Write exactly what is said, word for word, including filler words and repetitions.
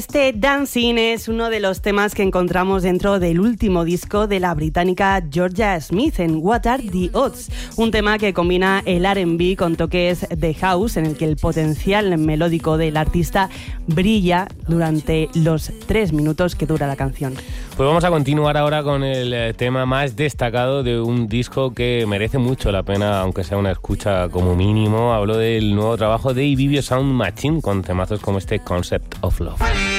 Este Dancing es uno de los temas que encontramos dentro del último disco de la británica Georgia Smith en What Are the Odds, un tema que combina el R and B con toques de house, en el que el potencial melódico del artista brilla durante los tres minutos que dura la canción. Pues vamos a continuar ahora con el tema más destacado de un disco que merece mucho la pena, aunque sea una escucha como mínimo. Hablo del nuevo trabajo de Ibibio Sound Machine, con temazos como este Concept of Love.